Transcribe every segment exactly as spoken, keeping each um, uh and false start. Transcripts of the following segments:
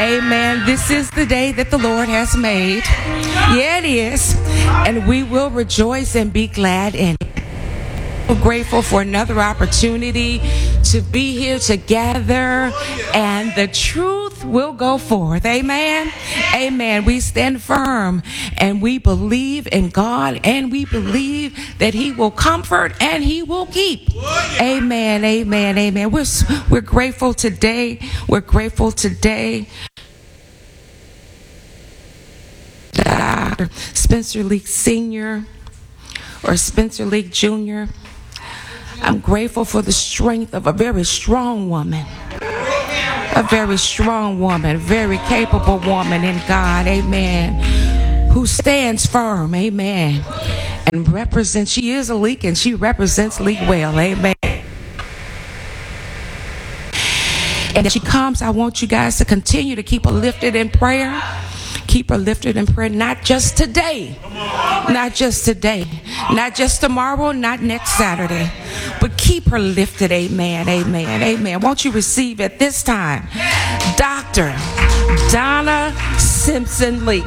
Amen. This is the day that the Lord has made. Yeah, it is. And we will rejoice and be glad in it. We're grateful for another opportunity to be here together, and the truth will go forth. Amen. Amen. We stand firm and we believe in God, and we believe that He will comfort and He will keep. Amen. Amen. Amen. We're, we're grateful today. We're grateful today. Doctor Spencer Leak Senior or Spencer Leak Junior I'm grateful for the strength of a very strong woman. A very strong woman, very capable woman in God, amen, who stands firm, amen, and represents, she is a Leak and she represents Leak well, amen. And as she comes, I want you guys to continue to keep her lifted in prayer. Keep her lifted in prayer, not just today, not just today, not just tomorrow, not next Saturday, but keep her lifted, amen, amen, amen. Won't you receive at this time, Doctor Donna Simpson Leak.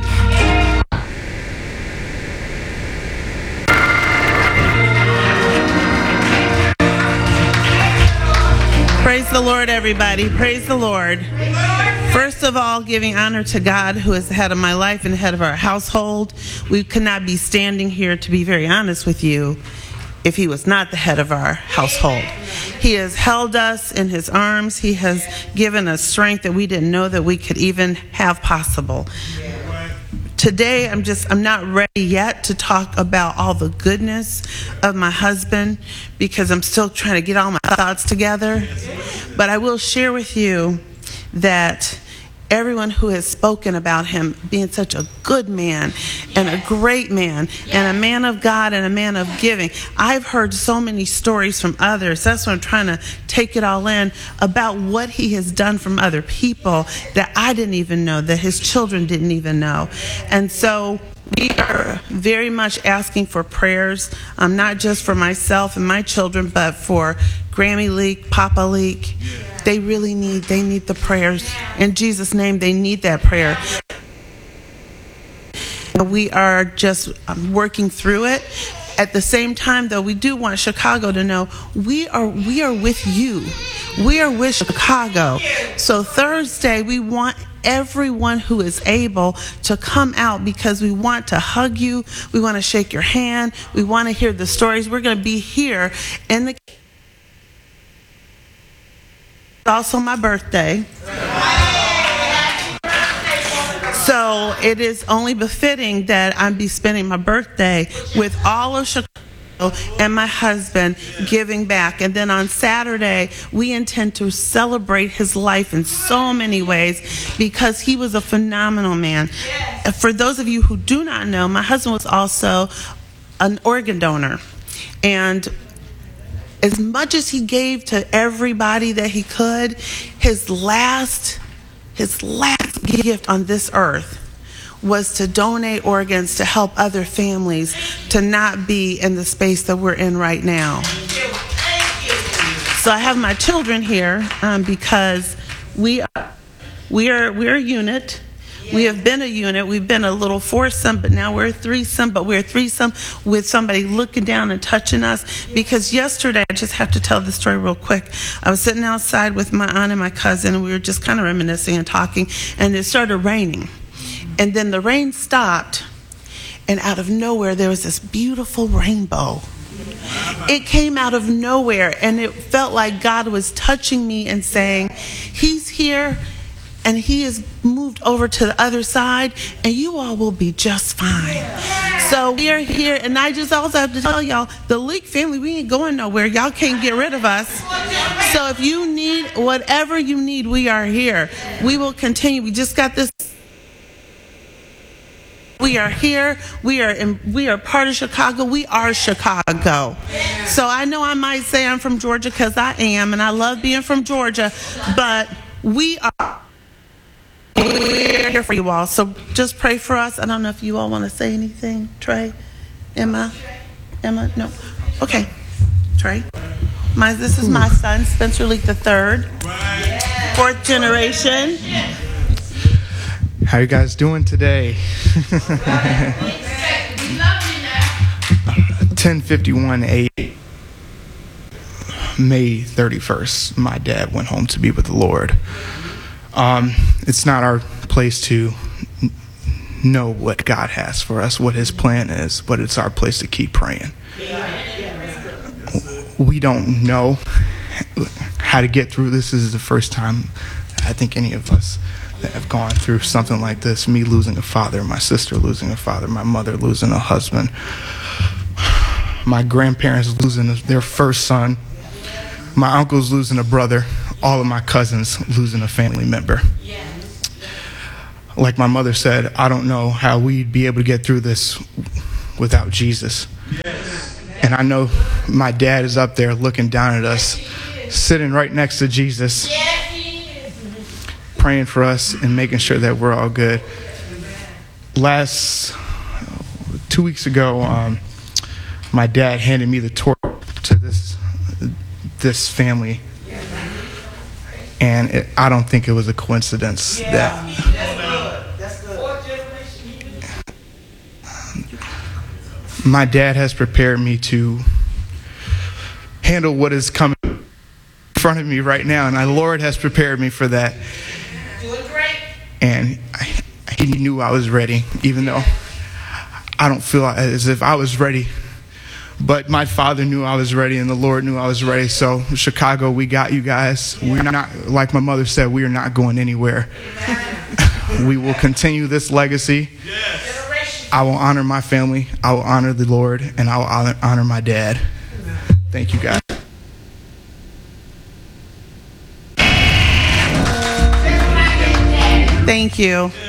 Praise the Lord, everybody. Praise the Lord. First of all, giving honor to God, who is the head of my life and the head of our household. We could not be standing here, to be very honest with you, if He was not the head of our household. He has held us in His arms. He has given us strength that we didn't know that we could even have possible. Today, I'm just, I'm not ready yet to talk about all the goodness of my husband, because I'm still trying to get all my thoughts together. But I will share with you that everyone who has spoken about him being such a good man and a great man and a man of God and a man of giving. I've heard so many stories from others. That's what I'm trying to take it all in, about what he has done from other people that I didn't even know, that his children didn't even know. And so we are very much asking for prayers, um, not just for myself and my children, but for Grammy Leak, Papa Leak. They really need, they need the prayers. In Jesus' name, they need that prayer. We are just um, working through it. At the same time, though, we do want Chicago to know we are we are with you. We are with Chicago. So Thursday, we want everyone who is able to come out, because we want to hug you. We want to shake your hand. We want to hear the stories. We're going to be here in the... Also my birthday. So it is only befitting that I be spending my birthday with all of Chicago and my husband giving back. And then on Saturday, we intend to celebrate his life in so many ways, because he was a phenomenal man. For those of you who do not know, my husband was also an organ donor. And as much as he gave to everybody that he could, his last, his last gift on this earth was to donate organs to help other families to not be in the space that we're in right now. So I have my children here um, because we are, we are we're a unit. We have been a unit. We've been a little foursome, but now we're a threesome. But we're a threesome with somebody looking down and touching us. Because yesterday, I just have to tell the story real quick. I was sitting outside with my aunt and my cousin, and we were just kind of reminiscing and talking, and it started raining. And then the rain stopped, and out of nowhere, there was this beautiful rainbow. It came out of nowhere, and it felt like God was touching me and saying, He's here. And He has moved over to the other side, and you all will be just fine. So we are here, and I just also have to tell y'all, the Leak family, we ain't going nowhere. Y'all can't get rid of us. So if you need whatever you need, we are here. We will continue. We just got this. We are here. We are in, we are part of Chicago. We are Chicago. So I know I might say I'm from Georgia, because I am, and I love being from Georgia, but we are. We're here for you all, so just pray for us. I don't know if you all want to say anything. Trey, Emma, Emma, no, okay. Trey, my this is my son, Spencer Leak the third, fourth generation. How you guys doing today? ten fifty-one a.m. May thirty-first, my dad went home to be with the Lord. Um, it's not our place to n- know what God has for us, what his plan is, but it's our place to keep praying. We don't know how to get through this. This is the first time I think any of us that have gone through something like this. Me losing a father, my sister losing a father, my mother losing a husband, my grandparents losing their first son, my uncles losing a brother, all of my cousins losing a family member. Like my mother said, I don't know how we'd be able to get through this without Jesus. And I know my dad is up there looking down at us, sitting right next to Jesus, praying for us and making sure that we're all good. Last, two weeks ago, um, my dad handed me the torch to this this family, and it, I don't think it was a coincidence that my dad has prepared me to handle what is coming in front of me right now, and the Lord has prepared me for that. And I, he knew I was ready, even though I don't feel as if I was ready. But my father knew I was ready, and the Lord knew I was ready. So Chicago, we got you guys. We're not, like my mother said, we are not going anywhere. We will continue this legacy. I will honor my family. I will honor the Lord, and I will honor, honor my dad. Thank you, guys. Thank you.